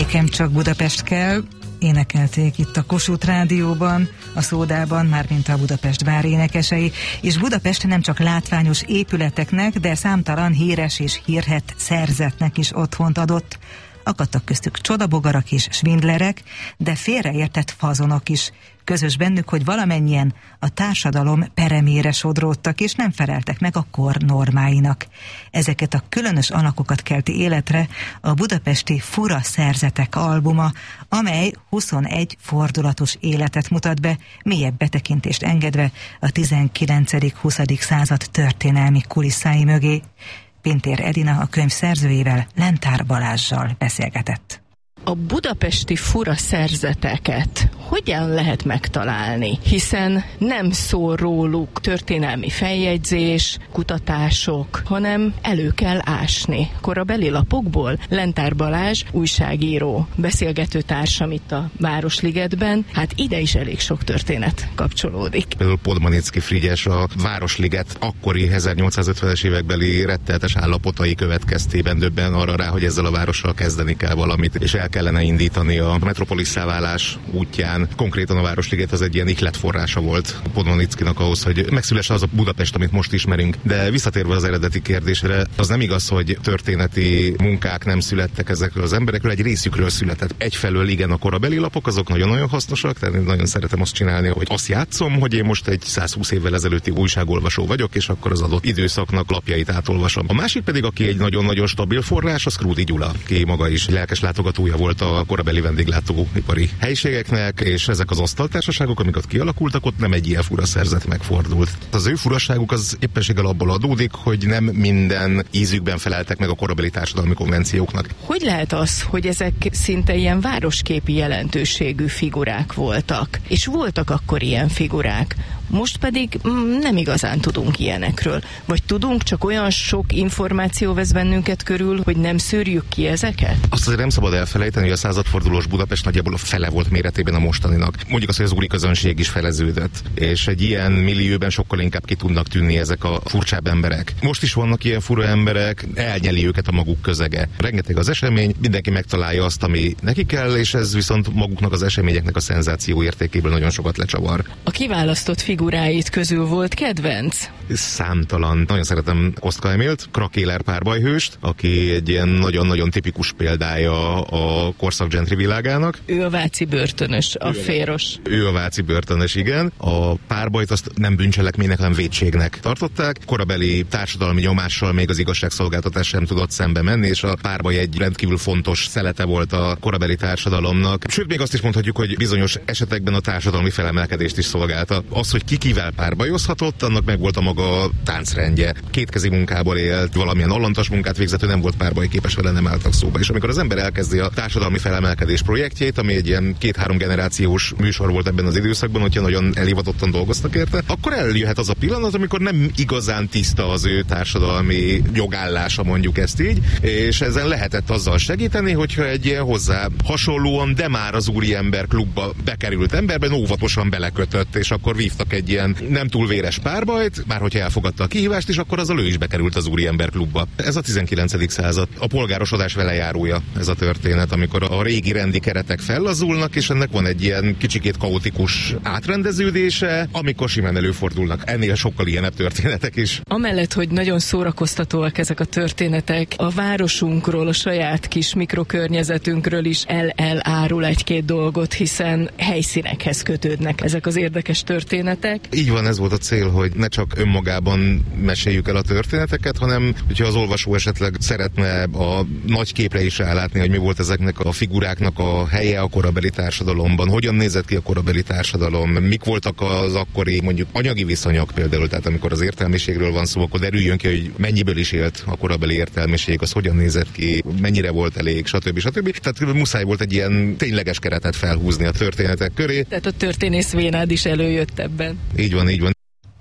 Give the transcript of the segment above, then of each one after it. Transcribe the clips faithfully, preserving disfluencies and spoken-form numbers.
Nékem csak Budapest kell, énekelték itt a Kossuth Rádióban, a Szódában, mármint a Budapest vár énekesei, és Budapest nem csak látványos épületeknek, de számtalan híres és hírhedt szerzetnek is otthont adott. Akadtak köztük csodabogarak és svindlerek, de félreértett fazonok is. Közös bennük, hogy valamennyien a társadalom peremére sodródtak, és nem feleltek meg a kor normáinak. Ezeket a különös alakokat kelti életre a budapesti Fura Szerzetek albuma, amely huszonegy fordulatos életet mutat be, mélyebb betekintést engedve a tizenkilencedik-huszadik század történelmi kulisszái mögé. Pintér Edina a könyv szerzőjével, Lentár Balázssal beszélgetett. A budapesti fura szerzeteket hogyan lehet megtalálni? Hiszen nem szól róluk történelmi feljegyzés, kutatások, hanem elő kell ásni. Korabeli lapokból Lentár Balázs, újságíró, beszélgetőtársam itt a Városligetben, hát ide is elég sok történet kapcsolódik. Például Podmanicki Frigyes a Városliget akkori ezernyolcszázötvenes évekbeli rettenetes állapotai következtében döbben arra rá, hogy ezzel a várossal kezdeni kell valamit, és el kellene indítani a metropolisszá válás útján. Konkrétan a Városliget az egy ilyen ihletforrása volt Podmanickinak ahhoz, hogy megszülesse az a Budapest, amit most ismerünk. De visszatérve az eredeti kérdésre, az nem igaz, hogy történeti munkák nem születtek ezekről az emberekről, egy részükről született. Egyfelől igen, a korabeli lapok, azok nagyon-nagyon hasznosak, tehát én nagyon szeretem azt csinálni, hogy azt játszom, hogy én most egy százhúsz évvel ezelőtti újságolvasó vagyok, és akkor az adott időszaknak lapjait átolvasom. A másik pedig, aki egy nagyon-nagyon stabil forrás, az Krúdy Gyula, ki maga is lelkes látogatója volt a korabeli vendéglátóipari helyiségeknek, és ezek az asztaltársaságok, amik ott kialakultak, ott nem egy ilyen fura szerzet megfordult. Az ő furaságuk az éppenséggel abból adódik, hogy nem minden ízükben feleltek meg a korabeli társadalmi konvencióknak. Hogy lehet az, hogy ezek szinte ilyen városképi jelentőségű figurák voltak? És voltak akkor ilyen figurák. Most pedig mm, nem igazán tudunk ilyenekről. Vagy tudunk, csak olyan sok információ vesz bennünket körül, hogy nem szűrjük ki ezeket? Azt azért nem szabad elfelejteni, hogy a századfordulós Budapest nagyjából a fele volt méretében a mostaninak. Mondjuk azt, hogy az úri közönség is feleződött. És egy ilyen millióben sokkal inkább ki tudnak tűnni ezek a furcsább emberek. Most is vannak ilyen fura emberek, elnyeli őket a maguk közege. Rengeteg az esemény, mindenki megtalálja azt, ami neki kell, és ez viszont maguknak az eseményeknek a szenzáció értékéből nagyon sokat lecsavar. A kiválasztott figuráit közül volt kedvenc? Számtalan. Nagyon szeretem Kostka Emilt, Krakéler párbajhőst, aki egy ilyen nagyon-nagyon tipikus példája a korszak gentry világának. Ő a váci börtönös, a féros. Ő a váci börtönös, igen. A párbajt azt nem bűncselekménynek, hanem vétségnek tartották. Korabeli társadalmi nyomással még az igazságszolgáltatás sem tudott szembe menni, és a párbaj egy rendkívül fontos szelete volt a korabeli társadalomnak. Sőt, még azt is mondhatjuk, hogy bizonyos esetekben a társadalmi felemelkedést is szolgálta. Az, hogy ki kivel párbajozhatott, annak meg volt a maga táncrendje. Kétkezi munkából élt, valamilyen allantas munkát végzett, ő nem volt párbajképes, vele nem álltak szóba. És amikor az ember elkezdi a társadalmi felemelkedés projektjét, ami egy ilyen két-három generációs műsor volt ebben az időszakban, hogyha nagyon elhivatottan dolgoztak érte, akkor eljöhet az a pillanat, amikor nem igazán tiszta az ő társadalmi jogállása, mondjuk ezt így, és ezen lehetett azzal segíteni, hogyha egy ilyen hozzá hasonlóan, de már az úriember klubba bekerült emberben óvatosan belekötött, és akkor vívtak egy ilyen nem túl véres párbajt, már hogyha elfogadta a kihívást, és akkor azzal ő is bekerült az úriember klubba. Ez a tizenkilencedik század. A polgárosodás velejárója ez a történet, amikor a régi rendi keretek fellazulnak, és ennek van egy ilyen kicsikét kaotikus átrendeződése, amikor simán előfordulnak ennél sokkal ilyenebb történetek is. Amellett, hogy nagyon szórakoztatóak ezek a történetek, a városunkról, a saját kis mikrokörnyezetünkről is el-elárul egy-két dolgot, hiszen helyszínekhez kötődnek ezek az érdekes történetek. Így van, ez volt a cél, hogy ne csak önmagában meséljük el a történeteket, hanem hogyha az olvasó esetleg szeretne a nagy képre is rálátni, hogy mi volt ezeknek a figuráknak a helye a korabeli társadalomban, hogyan nézett ki a korabeli társadalom, mik voltak az akkori mondjuk anyagi viszonyok például, tehát amikor az értelmiségről van szó, akkor derüljön ki, hogy mennyiből is élt a korabeli értelmiség, az hogyan nézett ki, mennyire volt elég, stb. stb. Tehát muszáj volt egy ilyen tényleges keretet felhúzni a történetek köré. Tehát a történész vénád is előjött ebben. Így van, így van.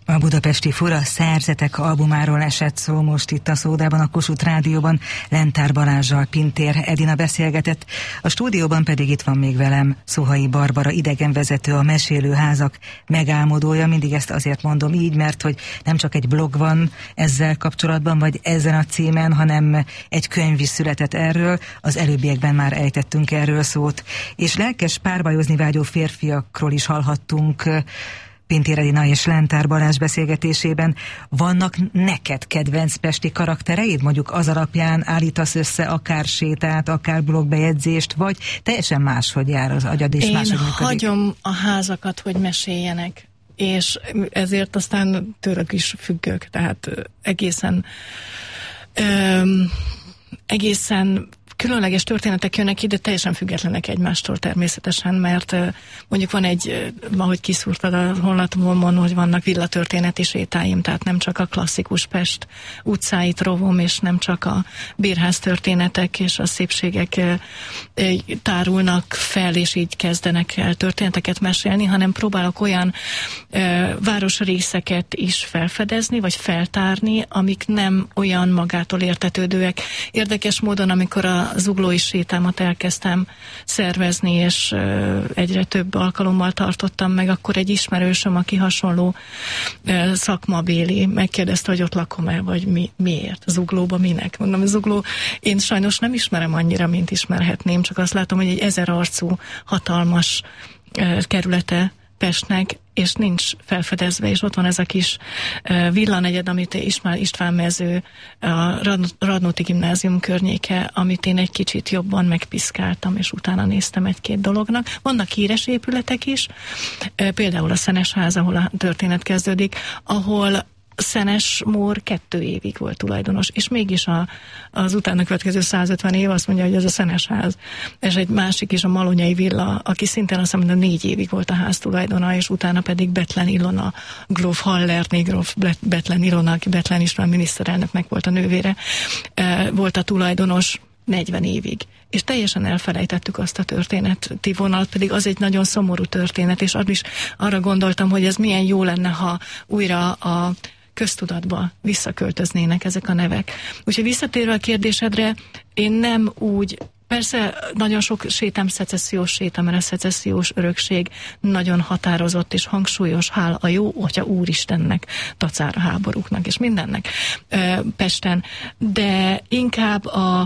A budapesti Fura Szerzetek albumáról esett szó most itt a Szódában, a Kossuth Rádióban. Lentár Balázssal Pintér Edina beszélgetett, a stúdióban pedig itt van még velem Szohai Barbara, idegenvezető, a Mesélőházak megálmodója. Mindig ezt azért mondom így, mert hogy nem csak egy blog van ezzel kapcsolatban, vagy ezen a címen, hanem egy könyv is született erről, az előbbiekben már ejtettünk erről szót. És lelkes párbajozni vágyó férfiakról is hallhattunk Pintér Edina és Lentár Balázs beszélgetésében. Vannak neked kedvenc pesti karaktereid? Mondjuk az alapján állítasz össze akár sétát, akár blogbejegyzést, vagy teljesen máshogy jár az agyad és Én máshogy működik? Én hagyom a házakat, hogy meséljenek, és ezért aztán tőlük is függök, tehát egészen öm, egészen különleges történetek jönnek ide, teljesen függetlenek egymástól természetesen, mert mondjuk van egy, ahogy kiszúrtad a honlapomon, hogy vannak villatörténeti sétáim, tehát nem csak a klasszikus Pest utcáit rovom, és nem csak a bérház történetek és a szépségek tárulnak fel, és így kezdenek el történeteket mesélni, hanem próbálok olyan városrészeket is felfedezni, vagy feltárni, amik nem olyan magától értetődőek. Érdekes módon, amikor a zuglói sétámat elkezdtem szervezni, és egyre több alkalommal tartottam meg, akkor egy ismerősöm, aki hasonló szakmabéli, megkérdezte, hogy ott lakom-e, vagy mi, miért? Zuglóba minek? Mondom, Zugló, én sajnos nem ismerem annyira, mint ismerhetném, csak azt látom, hogy egy ezerarcú, hatalmas kerülete Pestnek, és nincs felfedezve, és ott van ez a kis uh, villanegyed, amit István, István mező, a Rad, Radnóti gimnázium környéke, amit én egy kicsit jobban megpiszkáltam, és utána néztem egy-két dolognak. Vannak híres épületek is, uh, például a Szenesház, ahol a történet kezdődik, ahol Szenes Mór kettő évig volt tulajdonos, és mégis a, az utána következő százötven év azt mondja, hogy ez a Szenesház. És egy másik is, a Malonyai villa, aki szintén azt mondja, négy évig volt a ház tulajdona, és utána pedig Bethlen Ilona, gróf Hallerné, gróf Bethlen Ilona, aki Bethlen István miniszterelnöknek volt a nővére, volt a tulajdonos negyven évig. És teljesen elfelejtettük azt a történeti vonalat, pedig az egy nagyon szomorú történet, és is arra gondoltam, hogy ez milyen jó lenne, ha újra a köztudatba visszaköltöznének ezek a nevek. Úgyhogy visszatérve a kérdésedre, én nem úgy, persze nagyon sok sétám szecessziós séta, mert a szecessziós örökség nagyon határozott és hangsúlyos, hála a jó Atya Úristennek, tacára háborúknak és mindennek Pesten, de inkább a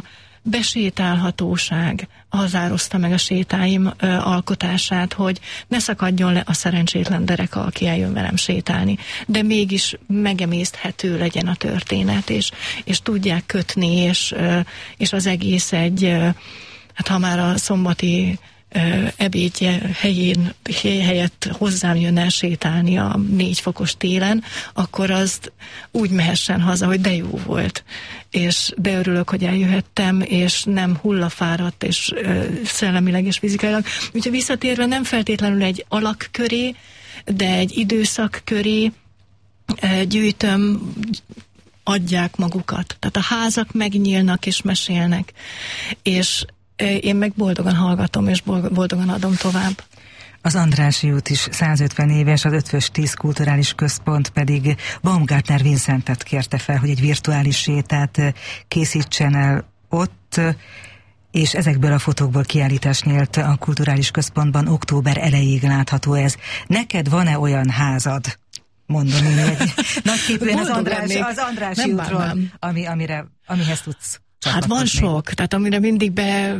besétálhatóság határozta meg a sétáim ö, alkotását, hogy ne szakadjon le a szerencsétlen dereka, aki eljön velem sétálni, de mégis megemészthető legyen a történet, és, és tudják kötni, és, ö, és az egész egy, ö, hát ha már a szombati ö, ebédje helyén, helyett hozzám jön el sétálni a négy fokos télen, akkor azt úgy mehessen haza, hogy de jó volt. És de örülök, hogy eljöhettem, és nem hullafáradt, és ö, szellemileg és fizikailag. Úgyhogy visszatérve nem feltétlenül egy alak köré, de egy időszak köré ö, gyűjtöm, adják magukat. Tehát a házak megnyílnak és mesélnek, és ö, én meg boldogan hallgatom, és boldogan adom tovább. Az Andrássy út is százötven éves, az Ötvös tíz kulturális központ pedig Baumgartner Vincentet kérte fel, hogy egy virtuális sétát készítsen el ott, és ezekből a fotókból kiállítás nyílt a kulturális központban, október elejéig látható ez. Neked van-e olyan házad? Mondom én egy nagyképűen az, András, az Andrássy útról, ami, amire, amihez tudsz csatlakozni. Hát van sok, tehát amire mindig be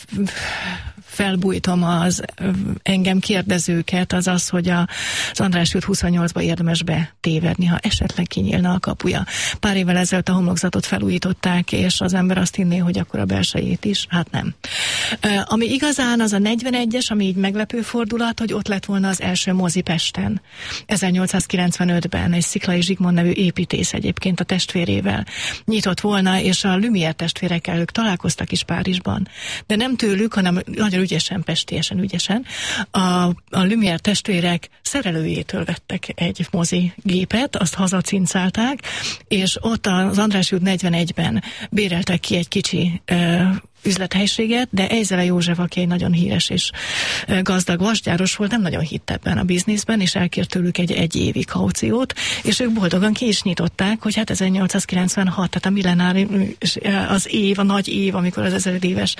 felbújtom az engem kérdezőket, az az, hogy a, az Andrássy út huszonnyolcba érdemes betévedni, ha esetleg kinyílna a kapuja. Pár évvel ezelőtt a homlokzatot felújították, és az ember azt hinné, hogy akkor a belsejét is. Hát nem. Ami igazán az a negyvenegyes, ami így meglepő fordulat, hogy ott lett volna az első mozi Pesten. ezernyolcszázkilencvenötben egy Sziklay Zsigmond nevű építész egyébként a testvérével nyitott volna, és a Lumière testvérekkel ők találkoztak is Párizsban. De nem tőlük, hanem nagyon ügyesen, pestélyesen ügyesen. A, a Lumière testvérek szerelőjétől vettek egy mozi gépet, azt hazacincálták, és ott az Andrássy út negyvenegyben béreltek ki egy kicsi ö, üzlethelyiséget, de Ejzele József, aki egy nagyon híres és gazdag vasgyáros volt, nem nagyon hitt ebben a bizniszben, és elkért tőlük egy egy évi kauciót, és ők boldogan ki is nyitották, hogy hát ezernyolcszázkilencvenhat, tehát a millenári az év, a nagy év, amikor az ezredéves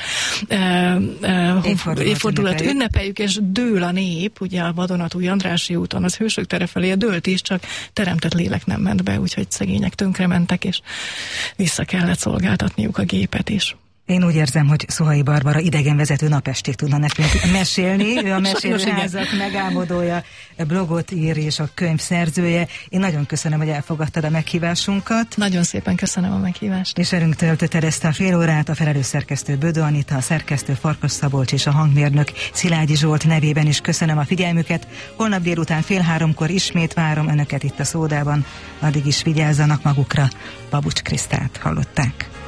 évfordulat ünnepeljük, és dől a nép, ugye a vadonatúj Andrássy úton, az Hősök tere felé a dőlt is, csak teremtett lélek nem ment be, úgyhogy szegények tönkre mentek, és vissza kellett szolgáltatniuk a gépet is. Én úgy érzem, hogy Szohai Barbara idegenvezető napestig tudna nekünk mesélni. Ő a mesélőházak megálmodója, blogot ír és a könyv szerzője. Én nagyon köszönöm, hogy elfogadtad a meghívásunkat. Nagyon szépen köszönöm a meghívást. És velünk töltötted ezt a fél órát, a felelős szerkesztő Bödö Anita, a szerkesztő Farkas Szabolcs és a hangmérnök Szilágyi Zsolt nevében is köszönöm a figyelmüket. Holnap délután fél háromkor ismét várom önöket itt a Szódában. Addig is vigyázzanak magukra. Babucs Krisztát hallották.